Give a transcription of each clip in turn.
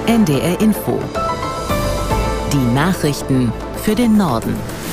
NDR Info. Die Nachrichten für den Norden.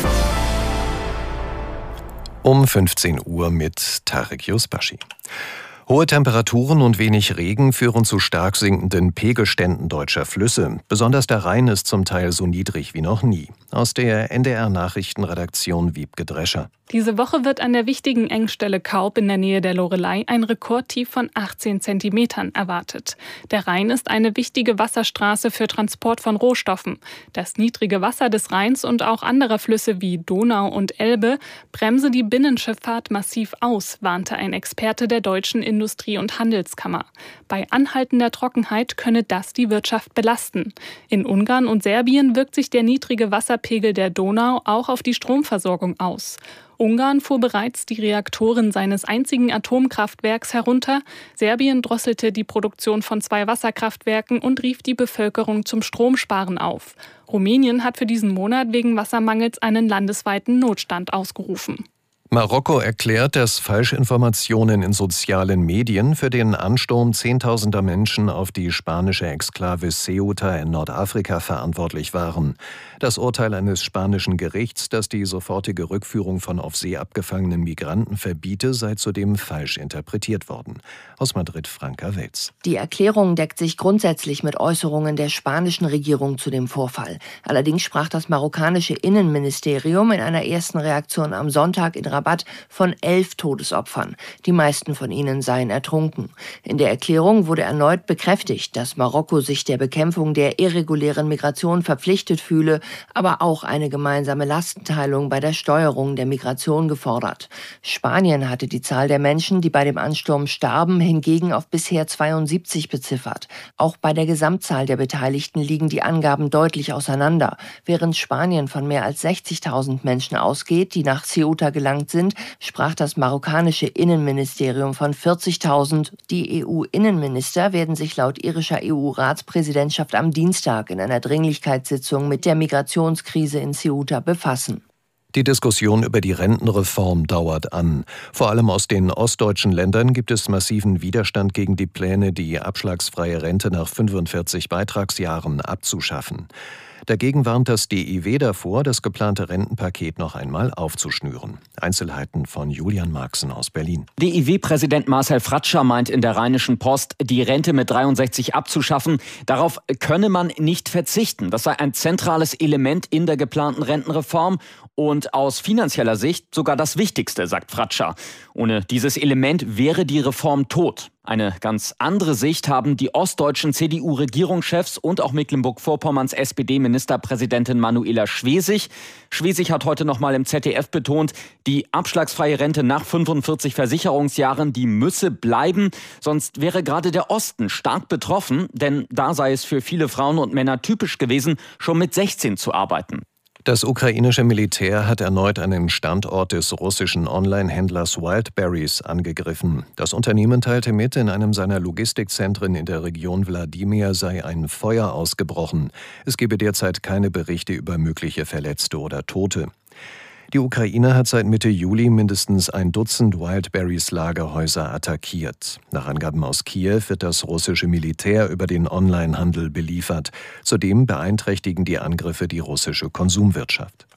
Um 15 Uhr mit Tarek Yusbashi. Hohe Temperaturen und wenig Regen führen zu stark sinkenden Pegelständen deutscher Flüsse. Besonders der Rhein ist zum Teil so niedrig wie noch nie. Aus der NDR-Nachrichtenredaktion Wiebke Drescher. Diese Woche wird an der wichtigen Engstelle Kaub in der Nähe der Loreley ein Rekordtief von 18 Zentimetern erwartet. Der Rhein ist eine wichtige Wasserstraße für Transport von Rohstoffen. Das niedrige Wasser des Rheins und auch anderer Flüsse wie Donau und Elbe bremse die Binnenschifffahrt massiv aus, warnte ein Experte der Deutschen Industrie- und Handelskammer. Bei anhaltender Trockenheit könne das die Wirtschaft belasten. In Ungarn und Serbien wirkt sich der niedrige Wasserpegel der Donau auch auf die Stromversorgung aus. Ungarn fuhr bereits die Reaktoren seines einzigen Atomkraftwerks herunter. Serbien drosselte die Produktion von 2 Wasserkraftwerken und rief die Bevölkerung zum Stromsparen auf. Rumänien hat für diesen Monat wegen Wassermangels einen landesweiten Notstand ausgerufen. Marokko erklärt, dass Falschinformationen in sozialen Medien für den Ansturm Zehntausender Menschen auf die spanische Exklave Ceuta in Nordafrika verantwortlich waren. Das Urteil eines spanischen Gerichts, das die sofortige Rückführung von auf See abgefangenen Migranten verbiete, sei zudem falsch interpretiert worden. Aus Madrid Franka Welz. Die Erklärung deckt sich grundsätzlich mit Äußerungen der spanischen Regierung zu dem Vorfall. Allerdings sprach das marokkanische Innenministerium in einer ersten Reaktion am Sonntag in Rabat von 11 Todesopfern. Die meisten von ihnen seien ertrunken. In der Erklärung wurde erneut bekräftigt, dass Marokko sich der Bekämpfung der irregulären Migration verpflichtet fühle, aber auch eine gemeinsame Lastenteilung bei der Steuerung der Migration gefordert. Spanien hatte die Zahl der Menschen, die bei dem Ansturm starben, hingegen auf bisher 72 beziffert. Auch bei der Gesamtzahl der Beteiligten liegen die Angaben deutlich auseinander. Während Spanien von mehr als 60.000 Menschen ausgeht, die nach Ceuta gelangt sind, sprach das marokkanische Innenministerium von 40.000. Die EU-Innenminister werden sich laut irischer EU-Ratspräsidentschaft am Dienstag in einer Dringlichkeitssitzung mit der Migrationskrise in Ceuta befassen. Die Diskussion über die Rentenreform dauert an. Vor allem aus den ostdeutschen Ländern gibt es massiven Widerstand gegen die Pläne, die abschlagsfreie Rente nach 45 Beitragsjahren abzuschaffen. Dagegen warnt das DIW davor, das geplante Rentenpaket noch einmal aufzuschnüren. Einzelheiten von Julian Marxen aus Berlin. DIW-Präsident Marcel Fratscher meint in der Rheinischen Post, die Rente mit 63 abzuschaffen. Darauf könne man nicht verzichten. Das sei ein zentrales Element in der geplanten Rentenreform und aus finanzieller Sicht sogar das Wichtigste, sagt Fratscher. Ohne dieses Element wäre die Reform tot. Eine ganz andere Sicht haben die ostdeutschen CDU-Regierungschefs und auch Mecklenburg-Vorpommerns SPD-Ministerpräsidentin Manuela Schwesig. Schwesig hat heute noch mal im ZDF betont, die abschlagsfreie Rente nach 45 Versicherungsjahren, die müsse bleiben. Sonst wäre gerade der Osten stark betroffen, denn da sei es für viele Frauen und Männer typisch gewesen, schon mit 16 zu arbeiten. Das ukrainische Militär hat erneut einen Standort des russischen Online-Händlers Wildberries angegriffen. Das Unternehmen teilte mit, in einem seiner Logistikzentren in der Region Wladimir sei ein Feuer ausgebrochen. Es gebe derzeit keine Berichte über mögliche Verletzte oder Tote. Die Ukraine hat seit Mitte Juli mindestens ein Dutzend Wildberries-Lagerhäuser attackiert. Nach Angaben aus Kiew wird das russische Militär über den Onlinehandel beliefert. Zudem beeinträchtigen die Angriffe die russische Konsumwirtschaft.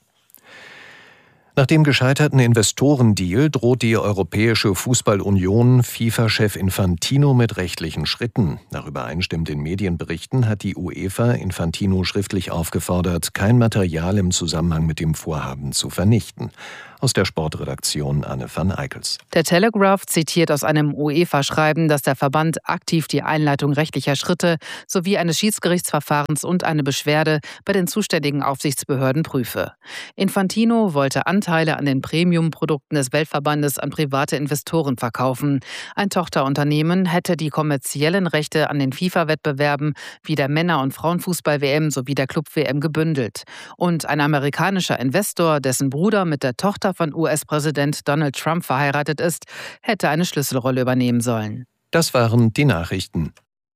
Nach dem gescheiterten Investorendeal droht die Europäische Fußballunion FIFA-Chef Infantino mit rechtlichen Schritten. Nach übereinstimmenden Medienberichten hat die UEFA Infantino schriftlich aufgefordert, kein Material im Zusammenhang mit dem Vorhaben zu vernichten. Aus der Sportredaktion Anne van Eickels. Der Telegraph zitiert aus einem UEFA-Schreiben, dass der Verband aktiv die Einleitung rechtlicher Schritte sowie eines Schiedsgerichtsverfahrens und eine Beschwerde bei den zuständigen Aufsichtsbehörden prüfe. Infantino wollte Anteile an den Premium-Produkten des Weltverbandes an private Investoren verkaufen. Ein Tochterunternehmen hätte die kommerziellen Rechte an den FIFA-Wettbewerben wie der Männer- und Frauenfußball-WM sowie der Club-WM gebündelt. Und ein amerikanischer Investor, dessen Bruder mit der Tochter von US-Präsident Donald Trump verheiratet ist, hätte eine Schlüsselrolle übernehmen sollen. Das waren die Nachrichten.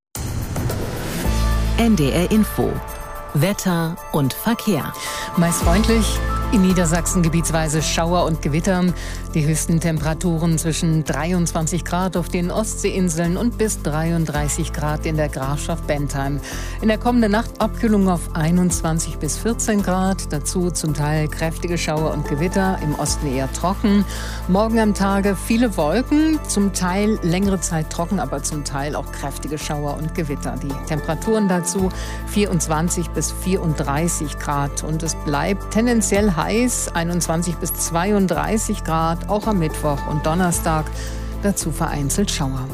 NDR Info. Wetter und Verkehr. Meist freundlich, in Niedersachsen gebietsweise Schauer und Gewitter. Die höchsten Temperaturen zwischen 23 Grad auf den Ostseeinseln und bis 33 Grad in der Grafschaft Bentheim. In der kommenden Nacht Abkühlung auf 21 bis 14 Grad. Dazu zum Teil kräftige Schauer und Gewitter, im Osten eher trocken. Morgen am Tage viele Wolken, zum Teil längere Zeit trocken, aber zum Teil auch kräftige Schauer und Gewitter. Die Temperaturen dazu 24 bis 34 Grad. Und es bleibt tendenziell heiß, 21 bis 32 Grad. Auch am Mittwoch und Donnerstag, dazu vereinzelt Schauer.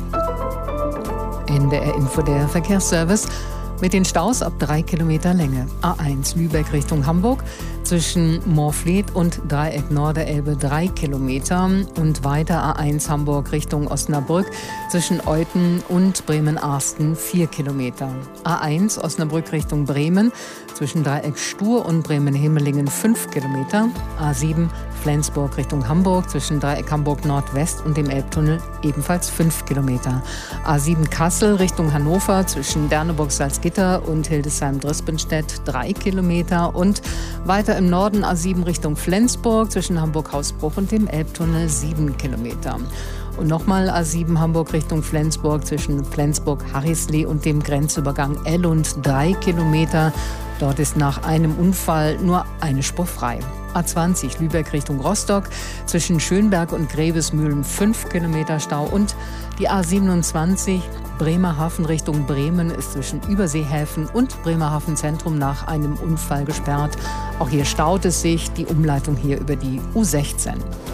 NDR Info, der Verkehrsservice. Mit den Staus ab 3 Kilometer Länge. A1 Lübeck Richtung Hamburg zwischen Moorfleet und Dreieck Norderelbe 3 Kilometer und weiter A1 Hamburg Richtung Osnabrück zwischen Euthen und Bremen-Arsten 4 Kilometer. A1 Osnabrück Richtung Bremen zwischen Dreieck Stur und Bremen-Hemelingen 5 Kilometer. A7 Flensburg Richtung Hamburg zwischen Dreieck Hamburg Nordwest und dem Elbtunnel ebenfalls 5 Kilometer. A7 Kassel Richtung Hannover zwischen Derneburg-Salzgitter und Hildesheim-Drispenstedt 3 Kilometer und weiter im Norden A7 Richtung Flensburg zwischen Hamburg-Hausbruch und dem Elbtunnel 7 Kilometer. Und nochmal A7 Hamburg Richtung Flensburg zwischen Flensburg-Harrislee und dem Grenzübergang Ellund 3 Kilometer. Dort ist nach einem Unfall nur eine Spur frei. A20 Lübeck Richtung Rostock zwischen Schönberg und Grevesmühlen 5 Kilometer Stau und die A27 Bremerhaven Richtung Bremen ist zwischen Überseehäfen und Bremerhaven Zentrum nach einem Unfall gesperrt. Auch hier staut es sich, die Umleitung hier über die U16.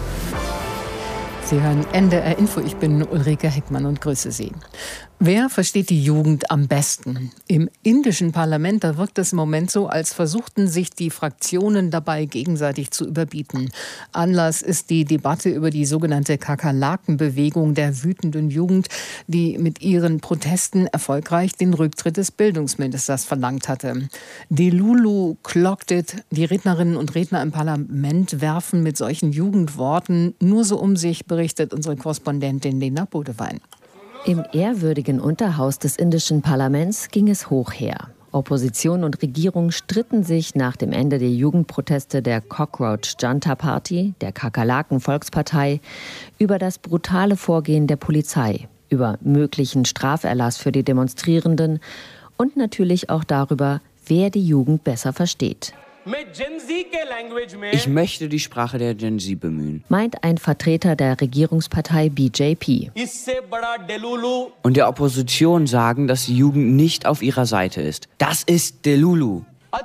Sie hören NDR Info, ich bin Ulrike Heckmann und grüße Sie. Wer versteht die Jugend am besten? Im indischen Parlament, da wirkt es im Moment so, als versuchten sich die Fraktionen dabei gegenseitig zu überbieten. Anlass ist die Debatte über die sogenannte Kakerlaken-Bewegung der wütenden Jugend, die mit ihren Protesten erfolgreich den Rücktritt des Bildungsministers verlangt hatte. Delulu clocked it. Die Rednerinnen und Redner im Parlament werfen mit solchen Jugendworten nur so um sich, berichtet unsere Korrespondentin Lena Bodewein. Im ehrwürdigen Unterhaus des indischen Parlaments ging es hoch her. Opposition und Regierung stritten sich nach dem Ende der Jugendproteste der Cockroach Janta Party, der Kakerlaken-Volkspartei, über das brutale Vorgehen der Polizei, über möglichen Straferlass für die Demonstrierenden und natürlich auch darüber, wer die Jugend besser versteht. Ich möchte die Sprache der Gen Z bemühen, meint ein Vertreter der Regierungspartei BJP. und der Opposition sagen, dass die Jugend nicht auf ihrer Seite ist. Das ist Delulu.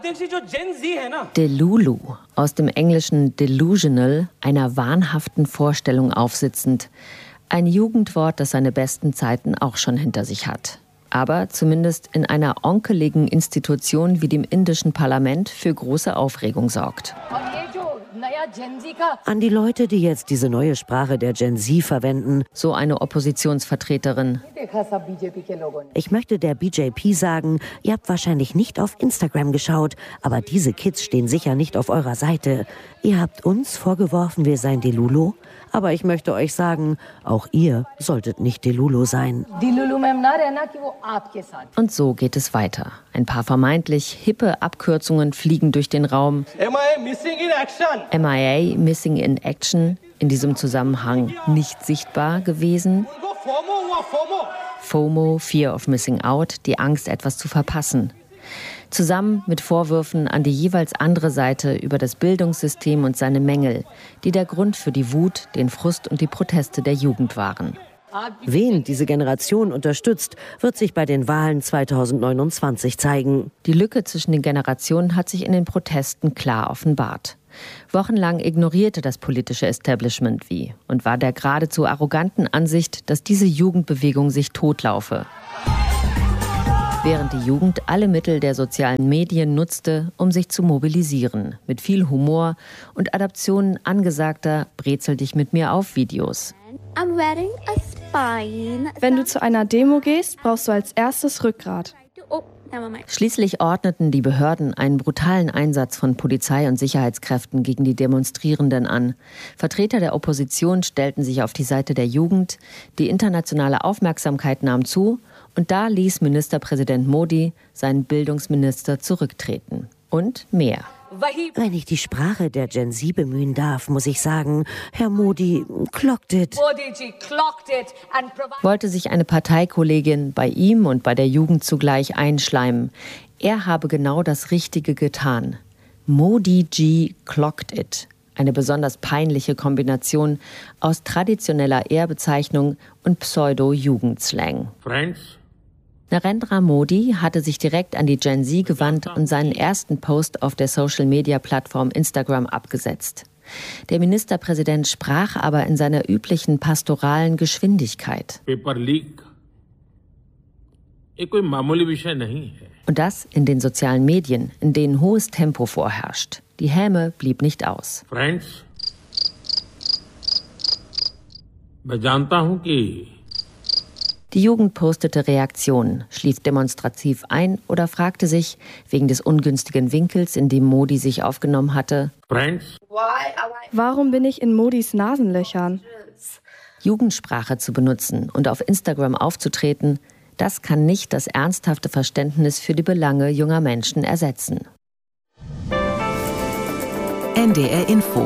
Delulu, aus dem englischen delusional, einer wahnhaften Vorstellung aufsitzend. Ein Jugendwort, das seine besten Zeiten auch schon hinter sich hat. Aber zumindest in einer onkeligen Institution wie dem indischen Parlament für große Aufregung sorgt. An die Leute, die jetzt diese neue Sprache der Gen Z verwenden, so eine Oppositionsvertreterin. Ich möchte der BJP sagen, ihr habt wahrscheinlich nicht auf Instagram geschaut, aber diese Kids stehen sicher nicht auf eurer Seite. Ihr habt uns vorgeworfen, wir seien Delulu, aber ich möchte euch sagen, auch ihr solltet nicht Delulu sein. Und so geht es weiter. Ein paar vermeintlich hippe Abkürzungen fliegen durch den Raum. MIA, Missing in Action, in diesem Zusammenhang nicht sichtbar gewesen. FOMO, Fear of Missing Out, die Angst, etwas zu verpassen. Zusammen mit Vorwürfen an die jeweils andere Seite über das Bildungssystem und seine Mängel, die der Grund für die Wut, den Frust und die Proteste der Jugend waren. Wen diese Generation unterstützt, wird sich bei den Wahlen 2029 zeigen. Die Lücke zwischen den Generationen hat sich in den Protesten klar offenbart. Wochenlang ignorierte das politische Establishment wie und war der geradezu arroganten Ansicht, dass diese Jugendbewegung sich totlaufe. Während die Jugend alle Mittel der sozialen Medien nutzte, um sich zu mobilisieren, mit viel Humor und Adaptionen angesagter Brezel dich mit mir auf Videos. Wenn du zu einer Demo gehst, brauchst du als erstes Rückgrat. Schließlich ordneten die Behörden einen brutalen Einsatz von Polizei und Sicherheitskräften gegen die Demonstrierenden an. Vertreter der Opposition stellten sich auf die Seite der Jugend, die internationale Aufmerksamkeit nahm zu und da ließ Ministerpräsident Modi seinen Bildungsminister zurücktreten. Und mehr. Wenn ich die Sprache der Gen Z bemühen darf, muss ich sagen, Herr Modi clocked it. Wollte sich eine Parteikollegin bei ihm und bei der Jugend zugleich einschleimen. Er habe genau das Richtige getan. Modi Ji clocked it. Eine besonders peinliche Kombination aus traditioneller Ehrbezeichnung und Pseudo-Jugendslang. Narendra Modi hatte sich direkt an die Gen Z gewandt und seinen ersten Post auf der Social-Media-Plattform Instagram abgesetzt. Der Ministerpräsident sprach aber in seiner üblichen pastoralen Geschwindigkeit. Und das in den sozialen Medien, in denen hohes Tempo vorherrscht. Die Häme blieb nicht aus. Die Jugend postete Reaktionen, schlief demonstrativ ein oder fragte sich, wegen des ungünstigen Winkels, in dem Modi sich aufgenommen hatte, warum bin ich in Modis Nasenlöchern? Jugendsprache zu benutzen und auf Instagram aufzutreten, das kann nicht das ernsthafte Verständnis für die Belange junger Menschen ersetzen. NDR Info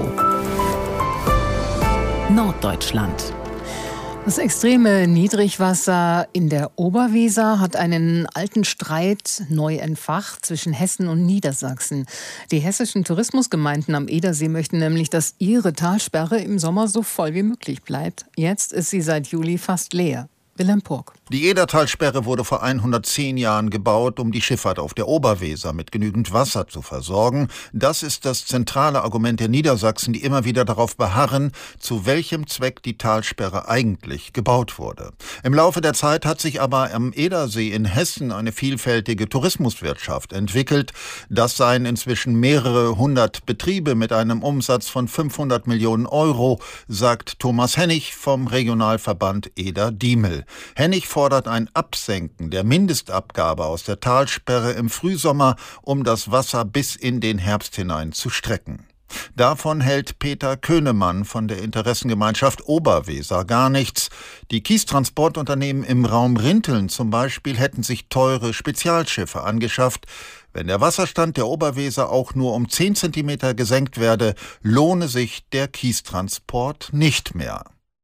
Norddeutschland. Das extreme Niedrigwasser in der Oberweser hat einen alten Streit neu entfacht zwischen Hessen und Niedersachsen. Die hessischen Tourismusgemeinden am Edersee möchten nämlich, dass ihre Talsperre im Sommer so voll wie möglich bleibt. Jetzt ist sie seit Juli fast leer. Wilhelm Purg. Die Edertalsperre wurde vor 110 Jahren gebaut, um die Schifffahrt auf der Oberweser mit genügend Wasser zu versorgen. Das ist das zentrale Argument der Niedersachsen, die immer wieder darauf beharren, zu welchem Zweck die Talsperre eigentlich gebaut wurde. Im Laufe der Zeit hat sich aber am Edersee in Hessen eine vielfältige Tourismuswirtschaft entwickelt. Das seien inzwischen mehrere hundert Betriebe mit einem Umsatz von 500 Millionen Euro, sagt Thomas Hennig vom Regionalverband Eder-Diemel. Hennig fordert ein Absenken der Mindestabgabe aus der Talsperre im Frühsommer, um das Wasser bis in den Herbst hinein zu strecken. Davon hält Peter Könemann von der Interessengemeinschaft Oberweser gar nichts. Die Kiestransportunternehmen im Raum Rinteln zum Beispiel hätten sich teure Spezialschiffe angeschafft. Wenn der Wasserstand der Oberweser auch nur um 10 Zentimeter gesenkt werde, lohne sich der Kiestransport nicht mehr.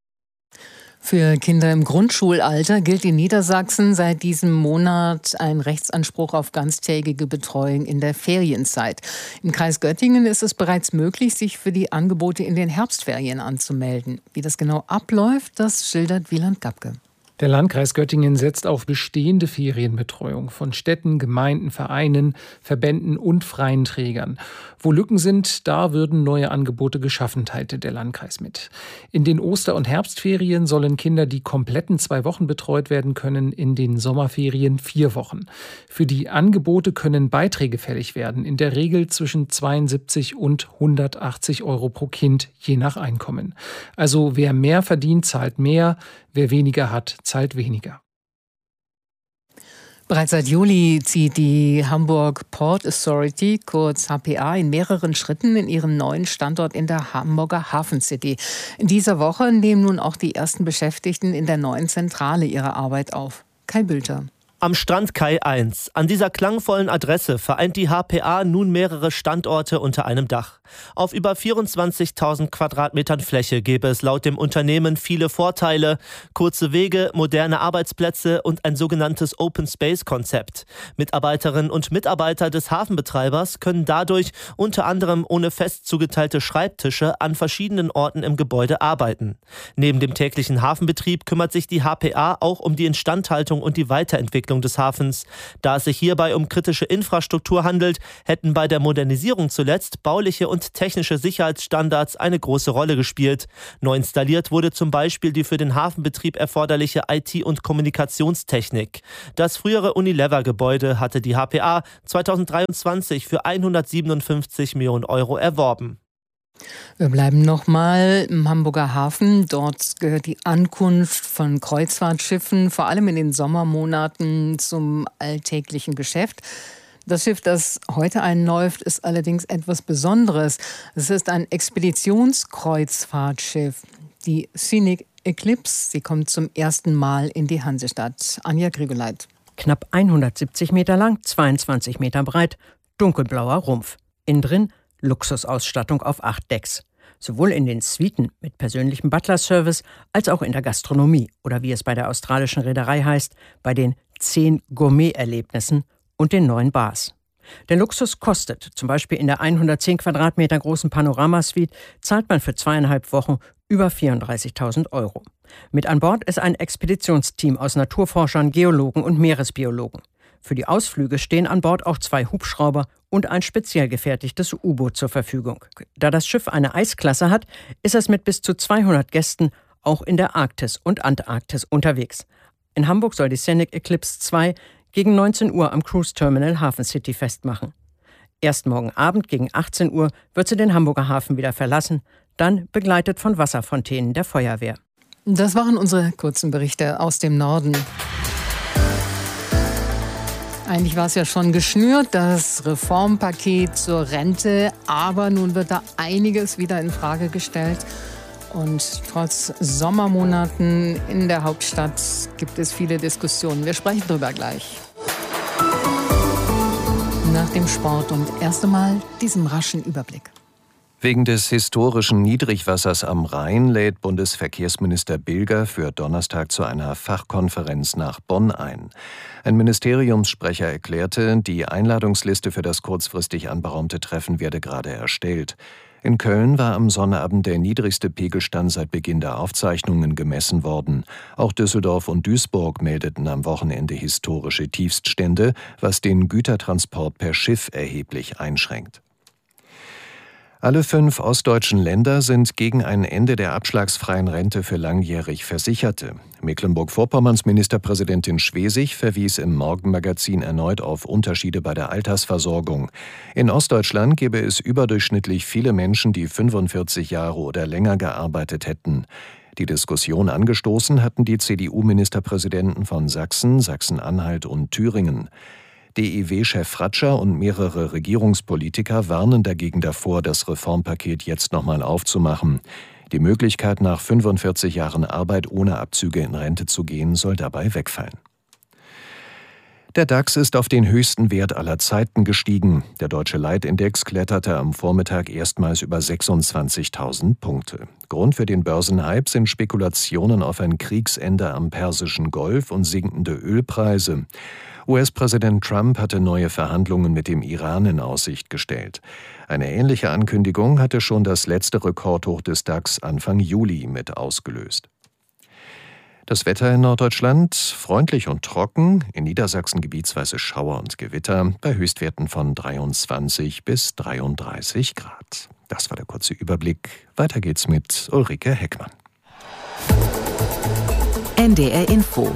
Für Kinder im Grundschulalter gilt in Niedersachsen seit diesem Monat ein Rechtsanspruch auf ganztägige Betreuung in der Ferienzeit. Im Kreis Göttingen ist es bereits möglich, sich für die Angebote in den Herbstferien anzumelden. Wie das genau abläuft, das schildert Wieland Gabke. Der Landkreis Göttingen setzt auf bestehende Ferienbetreuung von Städten, Gemeinden, Vereinen, Verbänden und freien Trägern. Wo Lücken sind, da würden neue Angebote geschaffen, teilte der Landkreis mit. In den Oster- und Herbstferien sollen Kinder die kompletten 2 Wochen betreut werden können, in den Sommerferien 4 Wochen. Für die Angebote können Beiträge fällig werden, in der Regel zwischen 72 und 180 Euro pro Kind, je nach Einkommen. Also wer mehr verdient, zahlt mehr. Wer weniger hat, zahlt weniger. Bereits seit Juli zieht die Hamburg Port Authority, kurz HPA, in mehreren Schritten in ihren neuen Standort in der Hamburger Hafen City. In dieser Woche nehmen nun auch die ersten Beschäftigten in der neuen Zentrale ihre Arbeit auf. Kai Bülter. Am Strand Kai 1. An dieser klangvollen Adresse vereint die HPA nun mehrere Standorte unter einem Dach. Auf über 24.000 Quadratmetern Fläche gäbe es laut dem Unternehmen viele Vorteile. Kurze Wege, moderne Arbeitsplätze und ein sogenanntes Open-Space-Konzept. Mitarbeiterinnen und Mitarbeiter des Hafenbetreibers können dadurch unter anderem ohne fest zugeteilte Schreibtische an verschiedenen Orten im Gebäude arbeiten. Neben dem täglichen Hafenbetrieb kümmert sich die HPA auch um die Instandhaltung und die Weiterentwicklung des Hafens. Da es sich hierbei um kritische Infrastruktur handelt, hätten bei der Modernisierung zuletzt bauliche und technische Sicherheitsstandards eine große Rolle gespielt. Neu installiert wurde zum Beispiel die für den Hafenbetrieb erforderliche IT- und Kommunikationstechnik. Das frühere Unilever-Gebäude hatte die HPA 2023 für 157 Millionen Euro erworben. Wir bleiben nochmal im Hamburger Hafen. Dort gehört die Ankunft von Kreuzfahrtschiffen, vor allem in den Sommermonaten, zum alltäglichen Geschäft. Das Schiff, das heute einläuft, ist allerdings etwas Besonderes. Es ist ein Expeditionskreuzfahrtschiff, die Scenic Eclipse. Sie kommt zum ersten Mal in die Hansestadt. Anja Grigoleit. Knapp 170 Meter lang, 22 Meter breit, dunkelblauer Rumpf. Innen drin Luxusausstattung auf 8 Decks. Sowohl in den Suiten mit persönlichem Butler-Service als auch in der Gastronomie oder wie es bei der australischen Reederei heißt, bei den 10 Gourmet-Erlebnissen und den 9 Bars. Der Luxus kostet. Zum Beispiel in der 110 Quadratmeter großen Panorama-Suite zahlt man für 2,5 Wochen über 34.000 €. Mit an Bord ist ein Expeditionsteam aus Naturforschern, Geologen und Meeresbiologen. Für die Ausflüge stehen an Bord auch 2 Hubschrauber und ein speziell gefertigtes U-Boot zur Verfügung. Da das Schiff eine Eisklasse hat, ist es mit bis zu 200 Gästen auch in der Arktis und Antarktis unterwegs. In Hamburg soll die Scenic Eclipse 2 gegen 19 Uhr am Cruise Terminal Hafen City festmachen. Erst morgen Abend gegen 18 Uhr wird sie den Hamburger Hafen wieder verlassen, dann begleitet von Wasserfontänen der Feuerwehr. Das waren unsere kurzen Berichte aus dem Norden. Eigentlich war es ja schon geschnürt, das Reformpaket zur Rente, aber nun wird da einiges wieder in Frage gestellt. Und trotz Sommermonaten in der Hauptstadt gibt es viele Diskussionen. Wir sprechen darüber gleich. Nach dem Sport und erst einmal diesem raschen Überblick. Wegen des historischen Niedrigwassers am Rhein lädt Bundesverkehrsminister Bilger für Donnerstag zu einer Fachkonferenz nach Bonn ein. Ein Ministeriumssprecher erklärte, die Einladungsliste für das kurzfristig anberaumte Treffen werde gerade erstellt. In Köln war am Sonnabend der niedrigste Pegelstand seit Beginn der Aufzeichnungen gemessen worden. Auch Düsseldorf und Duisburg meldeten am Wochenende historische Tiefststände, was den Gütertransport per Schiff erheblich einschränkt. Alle 5 ostdeutschen Länder sind gegen ein Ende der abschlagsfreien Rente für langjährig Versicherte. Mecklenburg-Vorpommerns Ministerpräsidentin Schwesig verwies im Morgenmagazin erneut auf Unterschiede bei der Altersversorgung. In Ostdeutschland gäbe es überdurchschnittlich viele Menschen, die 45 Jahre oder länger gearbeitet hätten. Die Diskussion angestoßen hatten die CDU-Ministerpräsidenten von Sachsen, Sachsen-Anhalt und Thüringen. DIW-Chef Fratscher und mehrere Regierungspolitiker warnen dagegen davor, das Reformpaket jetzt nochmal aufzumachen. Die Möglichkeit, nach 45 Jahren Arbeit ohne Abzüge in Rente zu gehen, soll dabei wegfallen. Der DAX ist auf den höchsten Wert aller Zeiten gestiegen. Der deutsche Leitindex kletterte am Vormittag erstmals über 26.000 Punkte. Grund für den Börsenhype sind Spekulationen auf ein Kriegsende am Persischen Golf und sinkende Ölpreise. US-Präsident Trump hatte neue Verhandlungen mit dem Iran in Aussicht gestellt. Eine ähnliche Ankündigung hatte schon das letzte Rekordhoch des DAX Anfang Juli mit ausgelöst. Das Wetter in Norddeutschland freundlich und trocken, in Niedersachsen gebietsweise Schauer und Gewitter, bei Höchstwerten von 23 bis 33 Grad. Das war der kurze Überblick. Weiter geht's mit Ulrike Heckmann. NDR Info.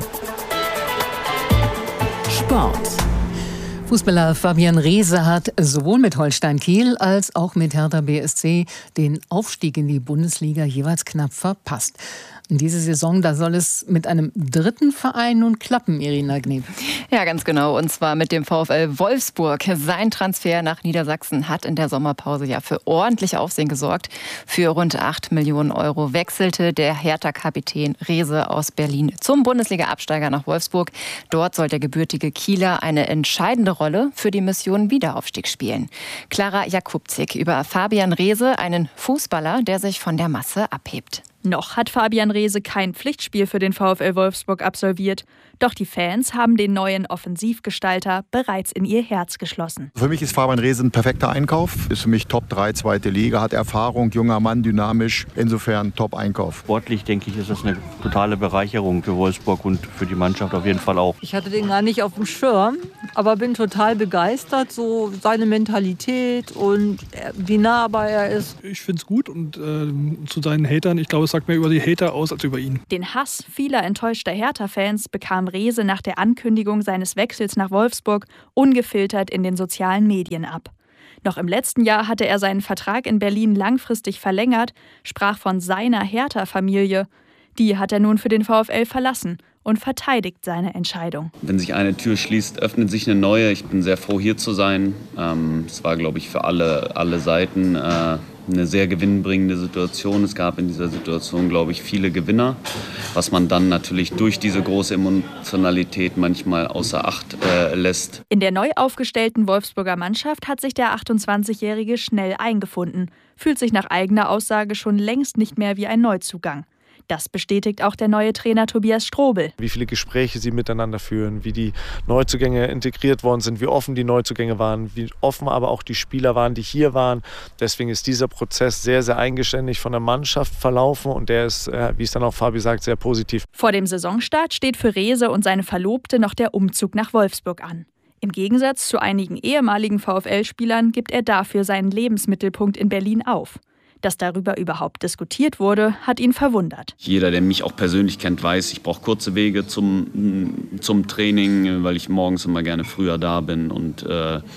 Sport. Fußballer Fabian Reese hat sowohl mit Holstein Kiel als auch mit Hertha BSC den Aufstieg in die Bundesliga jeweils knapp verpasst. In dieser Saison, da soll es mit einem dritten Verein nun klappen, Irina Gneb. Ja, ganz genau. Und zwar mit dem VfL Wolfsburg. Sein Transfer nach Niedersachsen hat in der Sommerpause ja für ordentlich Aufsehen gesorgt. Für rund 8 Millionen € wechselte der Hertha-Kapitän Reese aus Berlin zum Bundesliga-Absteiger nach Wolfsburg. Dort soll der gebürtige Kieler eine entscheidende Rolle für die Mission Wiederaufstieg spielen. Clara Jakubczyk über Fabian Reese, einen Fußballer, der sich von der Masse abhebt. Noch hat Fabian Reese kein Pflichtspiel für den VfL Wolfsburg absolviert. Doch die Fans haben den neuen Offensivgestalter bereits in ihr Herz geschlossen. Für mich ist Fabian Reese ein perfekter Einkauf. Ist für mich Top 3, zweite Liga, hat Erfahrung, junger Mann, dynamisch. Insofern Top-Einkauf. Sportlich, denke ich, ist das eine totale Bereicherung für Wolfsburg und für die Mannschaft auf jeden Fall auch. Ich hatte den gar nicht auf dem Schirm, aber bin total begeistert. So seine Mentalität und wie nahbar er ist. Ich finde es gut und zu seinen Hatern, ich glaube, es sagt mehr über die Hater aus als über ihn. Den Hass vieler enttäuschter Hertha-Fans bekam Reese nach der Ankündigung seines Wechsels nach Wolfsburg ungefiltert in den sozialen Medien ab. Noch im letzten Jahr hatte er seinen Vertrag in Berlin langfristig verlängert, sprach von seiner Hertha-Familie. Die hat er nun für den VfL verlassen und verteidigt seine Entscheidung. Wenn sich eine Tür schließt, öffnet sich eine neue. Ich bin sehr froh, hier zu sein. Es war, glaube ich, für alle Seiten eine sehr gewinnbringende Situation. Es gab in dieser Situation, glaube ich, viele Gewinner, was man dann natürlich durch diese große Emotionalität manchmal außer Acht lässt. In der neu aufgestellten Wolfsburger Mannschaft hat sich der 28-Jährige schnell eingefunden, fühlt sich nach eigener Aussage schon längst nicht mehr wie ein Neuzugang. Das bestätigt auch der neue Trainer Tobias Strobel. Wie viele Gespräche sie miteinander führen, wie die Neuzugänge integriert worden sind, wie offen die Neuzugänge waren, wie offen aber auch die Spieler waren, die hier waren. Deswegen ist dieser Prozess sehr, sehr eigenständig von der Mannschaft verlaufen und der ist, wie es dann auch Fabi sagt, sehr positiv. Vor dem Saisonstart steht für Rehse und seine Verlobte noch der Umzug nach Wolfsburg an. Im Gegensatz zu einigen ehemaligen VfL-Spielern gibt er dafür seinen Lebensmittelpunkt in Berlin auf. Dass darüber überhaupt diskutiert wurde, hat ihn verwundert. Jeder, der mich auch persönlich kennt, weiß, ich brauche kurze Wege zum Training, weil ich morgens immer gerne früher da bin. Und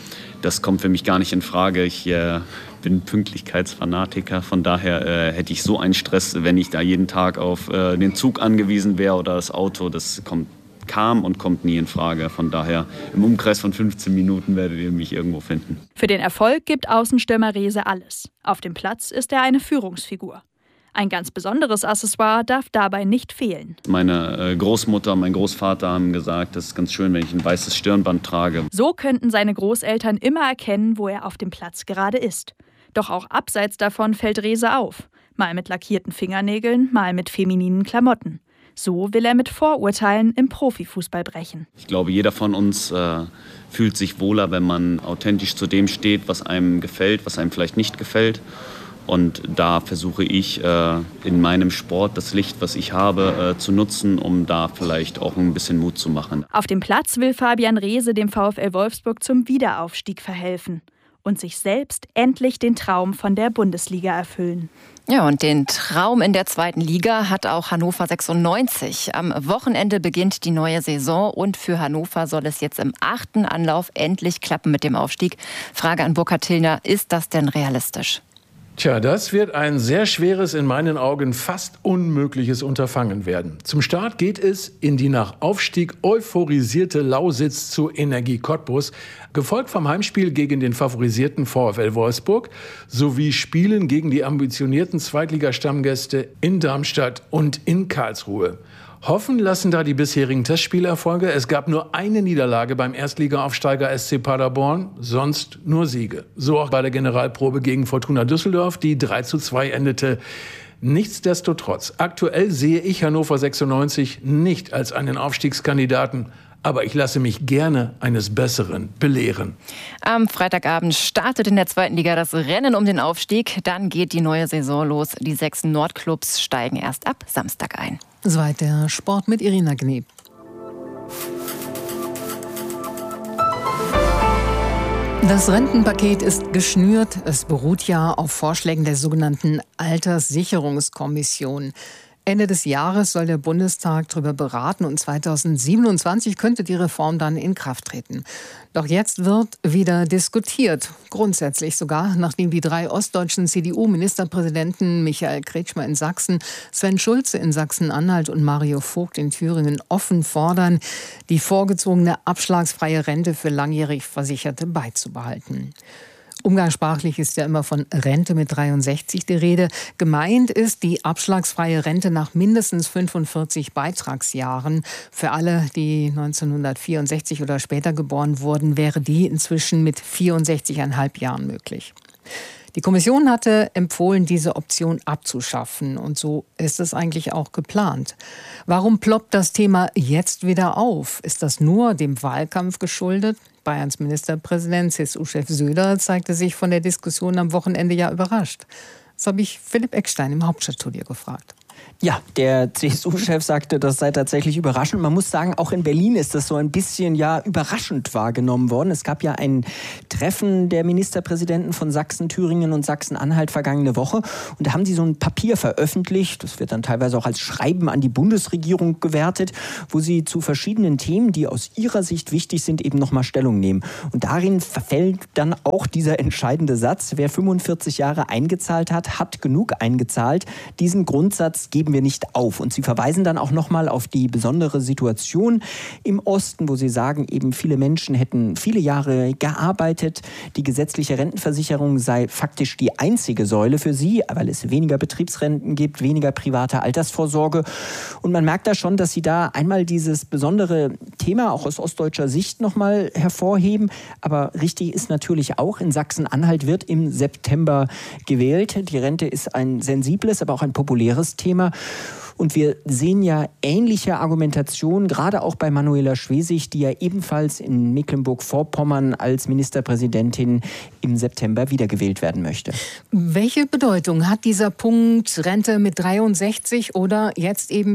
das kommt für mich gar nicht in Frage. Ich bin Pünktlichkeitsfanatiker. Von daher hätte ich so einen Stress, wenn ich da jeden Tag auf den Zug angewiesen wäre oder das Auto. Das kam und kommt nie in Frage. Von daher im Umkreis von 15 Minuten werdet ihr mich irgendwo finden. Für den Erfolg gibt Außenstürmer Rehse alles. Auf dem Platz ist er eine Führungsfigur. Ein ganz besonderes Accessoire darf dabei nicht fehlen. Meine Großmutter, mein Großvater haben gesagt, das ist ganz schön, wenn ich ein weißes Stirnband trage. So könnten seine Großeltern immer erkennen, wo er auf dem Platz gerade ist. Doch auch abseits davon fällt Rehse auf. Mal mit lackierten Fingernägeln, mal mit femininen Klamotten. So will er mit Vorurteilen im Profifußball brechen. Ich glaube, jeder von uns fühlt sich wohler, wenn man authentisch zu dem steht, was einem gefällt, was einem vielleicht nicht gefällt. Und da versuche ich in meinem Sport das Licht, was ich habe, zu nutzen, um da vielleicht auch ein bisschen Mut zu machen. Auf dem Platz will Fabian Rehse dem VfL Wolfsburg zum Wiederaufstieg verhelfen und sich selbst endlich den Traum von der Bundesliga erfüllen. Ja, und den Traum in der zweiten Liga hat auch Hannover 96. Am Wochenende beginnt die neue Saison und für Hannover soll es jetzt im 8. Anlauf endlich klappen mit dem Aufstieg. Frage an Burkhard Tillner, ist das denn realistisch? Tja, das wird ein sehr schweres, in meinen Augen fast unmögliches Unterfangen werden. Zum Start geht es in die nach Aufstieg euphorisierte Lausitz zu Energie Cottbus, gefolgt vom Heimspiel gegen den favorisierten VfL Wolfsburg sowie Spielen gegen die ambitionierten Zweitligastammgäste in Darmstadt und in Karlsruhe. Hoffen lassen da die bisherigen Testspielerfolge. Es gab nur eine Niederlage beim Erstligaaufsteiger SC Paderborn, sonst nur Siege. So auch bei der Generalprobe gegen Fortuna Düsseldorf, die 3:2 endete. Nichtsdestotrotz, aktuell sehe ich Hannover 96 nicht als einen Aufstiegskandidaten. Aber ich lasse mich gerne eines Besseren belehren. Am Freitagabend startet in der zweiten Liga das Rennen um den Aufstieg. Dann geht die neue Saison los. Die 6 Nordclubs steigen erst ab Samstag ein. Soweit der Sport mit Irina Gneb. Das Rentenpaket ist geschnürt. Es beruht ja auf Vorschlägen der sogenannten Alterssicherungskommission. Ende des Jahres soll der Bundestag darüber beraten und 2027 könnte die Reform dann in Kraft treten. Doch jetzt wird wieder diskutiert, grundsätzlich sogar, nachdem die 3 ostdeutschen CDU-Ministerpräsidenten Michael Kretschmer in Sachsen, Sven Schulze in Sachsen-Anhalt und Mario Vogt in Thüringen offen fordern, die vorgezogene abschlagsfreie Rente für langjährig Versicherte beizubehalten. Umgangssprachlich ist ja immer von Rente mit 63 die Rede. Gemeint ist die abschlagsfreie Rente nach mindestens 45 Beitragsjahren. Für alle, die 1964 oder später geboren wurden, wäre die inzwischen mit 64,5 Jahren möglich. Die Kommission hatte empfohlen, diese Option abzuschaffen. Und so ist es eigentlich auch geplant. Warum ploppt das Thema jetzt wieder auf? Ist das nur dem Wahlkampf geschuldet? Bayerns Ministerpräsident, CSU-Chef Söder, zeigte sich von der Diskussion am Wochenende ja überrascht. Das habe ich Philipp Eckstein im Hauptstadtstudio gefragt. Ja, der CSU-Chef sagte, das sei tatsächlich überraschend. Man muss sagen, auch in Berlin ist das so ein bisschen überraschend wahrgenommen worden. Es gab ja ein Treffen der Ministerpräsidenten von Sachsen, Thüringen und Sachsen-Anhalt vergangene Woche. Und da haben sie so ein Papier veröffentlicht, das wird dann teilweise auch als Schreiben an die Bundesregierung gewertet, wo sie zu verschiedenen Themen, die aus ihrer Sicht wichtig sind, eben nochmal Stellung nehmen. Und darin verfällt dann auch dieser entscheidende Satz: Wer 45 Jahre eingezahlt hat, hat genug eingezahlt. Diesen Grundsatz das geben wir nicht auf. Und sie verweisen dann auch nochmal auf die besondere Situation im Osten, wo sie sagen, eben viele Menschen hätten viele Jahre gearbeitet. Die gesetzliche Rentenversicherung sei faktisch die einzige Säule für sie, weil es weniger Betriebsrenten gibt, weniger private Altersvorsorge. Und man merkt da schon, dass sie da einmal dieses besondere Thema auch aus ostdeutscher Sicht nochmal hervorheben. Aber richtig ist natürlich auch, in Sachsen-Anhalt wird im September gewählt. Die Rente ist ein sensibles, aber auch ein populäres Thema. Und wir sehen ja ähnliche Argumentationen, gerade auch bei Manuela Schwesig, die ja ebenfalls in Mecklenburg-Vorpommern als Ministerpräsidentin im September wiedergewählt werden möchte. Welche Bedeutung hat dieser Punkt Rente mit 63 oder jetzt eben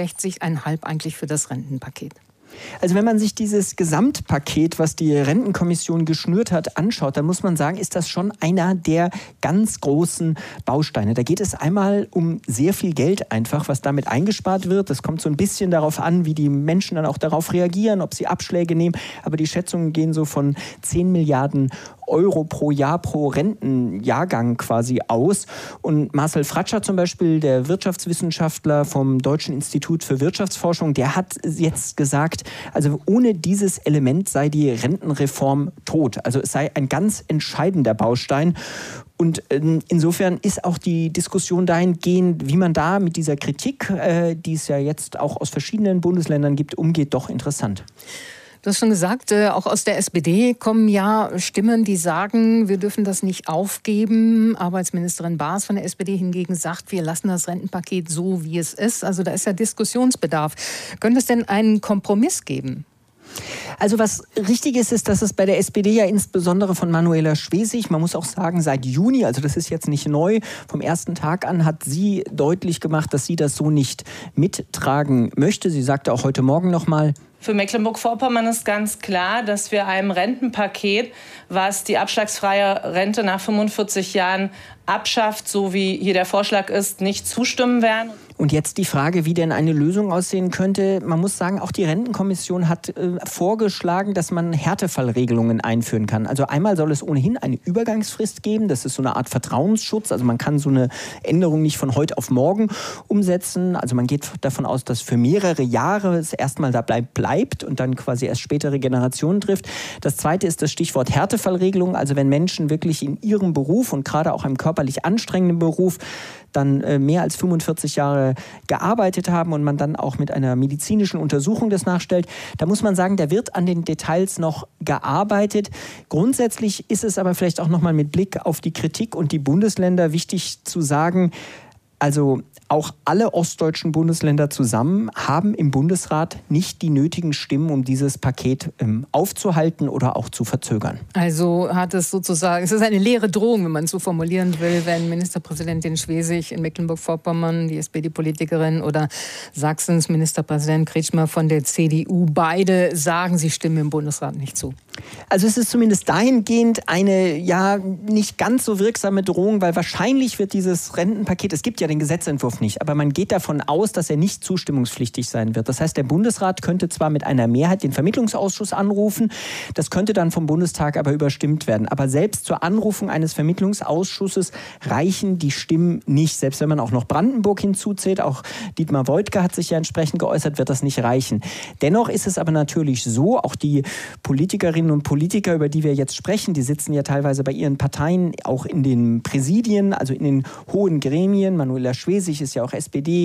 64,5 eigentlich für das Rentenpaket? Also wenn man sich dieses Gesamtpaket, was die Rentenkommission geschnürt hat, anschaut, dann muss man sagen, ist das schon einer der ganz großen Bausteine. Da geht es einmal um sehr viel Geld einfach, was damit eingespart wird. Das kommt so ein bisschen darauf an, wie die Menschen dann auch darauf reagieren, ob sie Abschläge nehmen. Aber die Schätzungen gehen so von 10 Milliarden Euro pro Jahr, pro Rentenjahrgang quasi aus. Und Marcel Fratscher zum Beispiel, der Wirtschaftswissenschaftler vom Deutschen Institut für Wirtschaftsforschung, der hat jetzt gesagt, also ohne dieses Element sei die Rentenreform tot. Also es sei ein ganz entscheidender Baustein. Und insofern ist auch die Diskussion dahingehend, wie man da mit dieser Kritik, die es ja jetzt auch aus verschiedenen Bundesländern gibt, umgeht, doch interessant. Du hast schon gesagt, auch aus der SPD kommen ja Stimmen, die sagen, wir dürfen das nicht aufgeben. Arbeitsministerin Baas von der SPD hingegen sagt, wir lassen das Rentenpaket so, wie es ist. Also da ist ja Diskussionsbedarf. Könnte es denn einen Kompromiss geben? Also was richtig ist, dass es bei der SPD ja insbesondere von Manuela Schwesig, man muss auch sagen, seit Juni, also das ist jetzt nicht neu, vom ersten Tag an hat sie deutlich gemacht, dass sie das so nicht mittragen möchte. Sie sagte auch heute Morgen nochmal, für Mecklenburg-Vorpommern ist ganz klar, dass wir einem Rentenpaket, was die abschlagsfreie Rente nach 45 Jahren abschafft, so wie hier der Vorschlag ist, nicht zustimmen werden. Und jetzt die Frage, wie denn eine Lösung aussehen könnte. Man muss sagen, auch die Rentenkommission hat vorgeschlagen, dass man Härtefallregelungen einführen kann. Also einmal soll es ohnehin eine Übergangsfrist geben. Das ist so eine Art Vertrauensschutz. Also man kann so eine Änderung nicht von heute auf morgen umsetzen. Also man geht davon aus, dass für mehrere Jahre es erstmal da bleibt und dann quasi erst spätere Generationen trifft. Das Zweite ist das Stichwort Härtefallregelung. Also wenn Menschen wirklich in ihrem Beruf und gerade auch einem körperlich anstrengenden Beruf dann mehr als 45 Jahre gearbeitet haben und man dann auch mit einer medizinischen Untersuchung das nachstellt, da muss man sagen, da wird an den Details noch gearbeitet. Grundsätzlich ist es aber vielleicht auch nochmal mit Blick auf die Kritik und die Bundesländer wichtig zu sagen, also auch alle ostdeutschen Bundesländer zusammen haben im Bundesrat nicht die nötigen Stimmen, um dieses Paket aufzuhalten oder auch zu verzögern. Also hat es sozusagen, es ist eine leere Drohung, wenn man es so formulieren will, wenn Ministerpräsidentin Schwesig in Mecklenburg-Vorpommern, die SPD-Politikerin, oder Sachsens Ministerpräsident Kretschmer von der CDU, beide sagen, sie stimmen im Bundesrat nicht zu. Also es ist zumindest dahingehend eine ja nicht ganz so wirksame Drohung, weil wahrscheinlich wird dieses Rentenpaket, es gibt ja den Gesetzentwurf nicht, aber man geht davon aus, dass er nicht zustimmungspflichtig sein wird. Das heißt, der Bundesrat könnte zwar mit einer Mehrheit den Vermittlungsausschuss anrufen, das könnte dann vom Bundestag aber überstimmt werden. Aber selbst zur Anrufung eines Vermittlungsausschusses reichen die Stimmen nicht. Selbst wenn man auch noch Brandenburg hinzuzählt, auch Dietmar Woidke hat sich ja entsprechend geäußert, wird das nicht reichen. Dennoch ist es aber natürlich so, auch die Politikerinnen und Politiker, über die wir jetzt sprechen, die sitzen ja teilweise bei ihren Parteien auch in den Präsidien, also in den hohen Gremien. Manuela Schwesig ist ja auch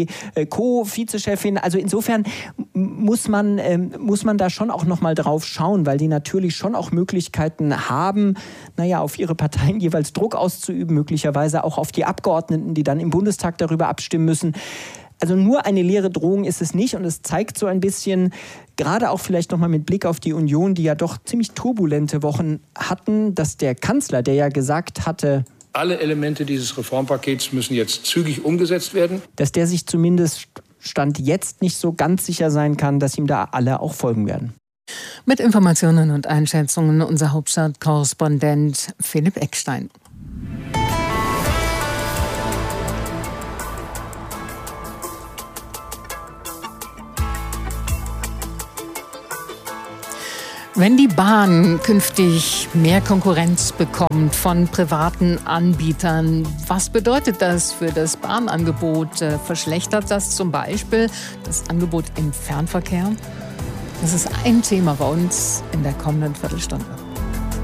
SPD-Co-Vizechefin. Also insofern muss man da schon auch noch mal drauf schauen, weil die natürlich schon auch Möglichkeiten haben, auf ihre Parteien jeweils Druck auszuüben, möglicherweise auch auf die Abgeordneten, die dann im Bundestag darüber abstimmen müssen. Also nur eine leere Drohung ist es nicht und es zeigt so ein bisschen, gerade auch vielleicht nochmal mit Blick auf die Union, die ja doch ziemlich turbulente Wochen hatten, dass der Kanzler, der ja gesagt hatte, alle Elemente dieses Reformpakets müssen jetzt zügig umgesetzt werden, dass der sich zumindest Stand jetzt nicht so ganz sicher sein kann, dass ihm da alle auch folgen werden. Mit Informationen und Einschätzungen unser Hauptstadtkorrespondent Philipp Eckstein. Wenn die Bahn künftig mehr Konkurrenz bekommt von privaten Anbietern, was bedeutet das für das Bahnangebot? Verschlechtert das zum Beispiel das Angebot im Fernverkehr? Das ist ein Thema bei uns in der kommenden Viertelstunde.